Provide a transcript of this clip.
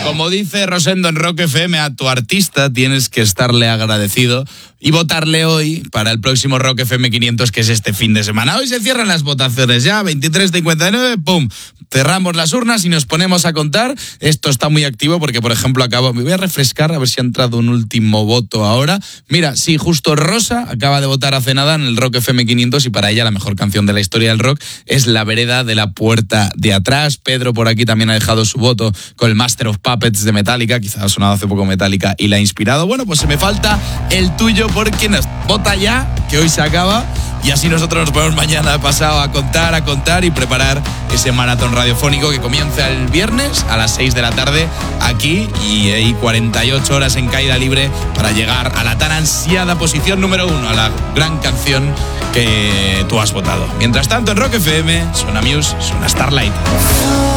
Como dice Rosendo en Rock FM, a tu artista tienes que estarle agradecido y votarle hoy para el próximo Rock FM 500, que es este fin de semana. Hoy se cierran las votaciones ya, 23:59, ¡pum! Cerramos las urnas y nos ponemos a contar. Esto está muy activo porque, por ejemplo, me voy a refrescar a ver si ha entrado un último voto ahora. Mira, sí, justo Rosa acaba de votar hace nada en el Rock FM 500 y para ella la mejor canción de la historia del rock es La vereda de la puerta de atrás. Pedro por aquí también ha dejado su voto con el Master of Puppets de Metallica, quizás ha sonado hace poco Metallica y la ha inspirado. Bueno, pues se me falta el tuyo porque nos vota ya, que hoy se acaba. Y así nosotros nos ponemos mañana pasado a contar y preparar ese maratón radiofónico que comienza el viernes a las 6 de la tarde aquí y hay 48 horas en caída libre para llegar a la tan ansiada posición número 1, a la gran canción que tú has votado. Mientras tanto, en Rock FM, suena Muse, suena Starlight.